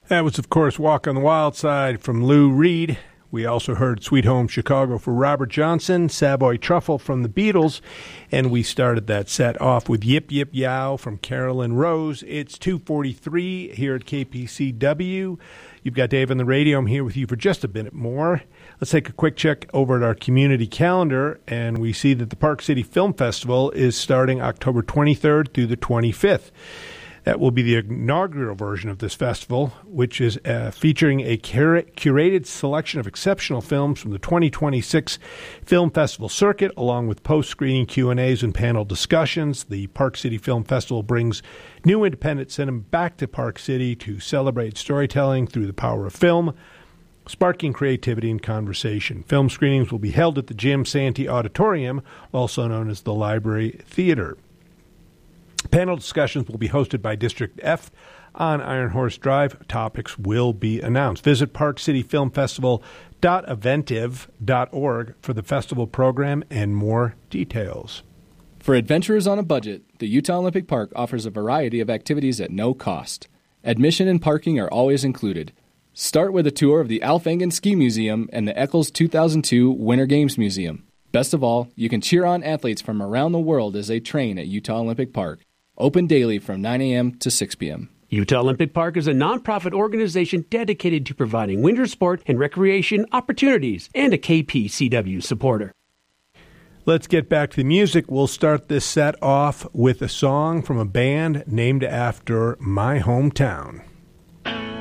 That was, of course, Walk on the Wild Side from Lou Reed. We also heard Sweet Home Chicago for Robert Johnson, Savoy Truffle from the Beatles, and we started that set off with Yip Yip Yow from Carolyn Rose. It's 2:43 here at KPCW. You've got Dave on the radio. I'm here with you for just a minute more. Let's take a quick check over at our community calendar, and we see that the Park City Film Festival is starting October 23rd through the 25th. That will be the inaugural version of this festival, which is featuring a curated selection of exceptional films from the 2026 Film Festival circuit, along with post-screening Q&As and panel discussions. The Park City Film Festival brings new independent cinema back to Park City to celebrate storytelling through the power of film, sparking creativity and conversation. Film screenings will be held at the Jim Santee Auditorium, also known as the Library Theater. Panel discussions will be hosted by District F on Iron Horse Drive. Topics will be announced. Visit parkcityfilmfestival.eventive.org for the festival program and more details. For adventurers on a budget, the Utah Olympic Park offers a variety of activities at no cost. Admission and parking are always included. Start with a tour of the Alf Engen Ski Museum and the Eccles 2002 Winter Games Museum. Best of all, you can cheer on athletes from around the world as they train at Utah Olympic Park. Open daily from 9 a.m. to 6 p.m. Utah Olympic Park is a nonprofit organization dedicated to providing winter sport and recreation opportunities and a KPCW supporter. Let's get back to the music. We'll start this set off with a song from a band named after my hometown.